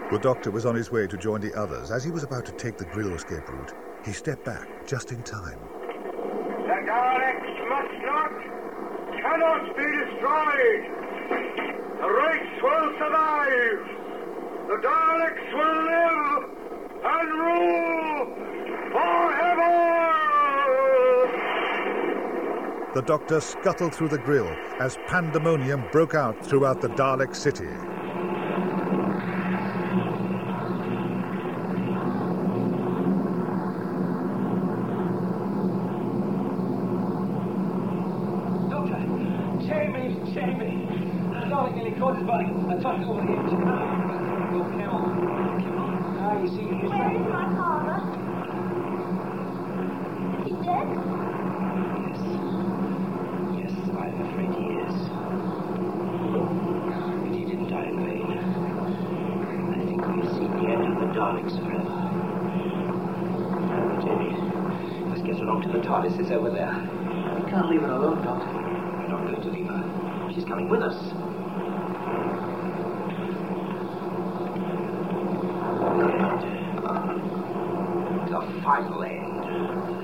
The Doctor was on his way to join the others. As he was about to take the Grill escape route, he stepped back just in time. The Daleks must not, cannot be destroyed. The race will survive. The Daleks will live and rule forever. The Doctor scuttled through the Grill as pandemonium broke out throughout the Dalek city. Save me. The Dalek nearly caught his body. I tossed it over the edge. Go, come on. Ah, you see, he's Where is my father? He's dead? Yes, I'm afraid he is. But he didn't die in vain. I think we've seen the end of the Daleks forever. Jamie, let's get along to the TARDIS. It's over there. We can't leave her alone, Doctor. We're not going to leave her. She's coming with us. The final end.